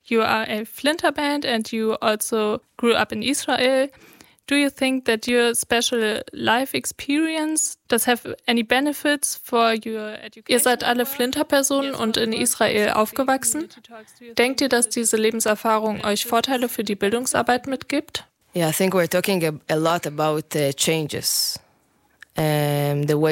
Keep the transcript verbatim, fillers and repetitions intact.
You are a Flinter band and you also grew up in Israel. Do you think that your special life experience does have any benefits for your education? Ihr seid alle Flinter-Personen und in Israel aufgewachsen. Denkt ihr, dass diese Lebenserfahrung euch Vorteile für die Bildungsarbeit mitgibt? Yeah, I think we're talking a, a lot about uh, changes. Um, the way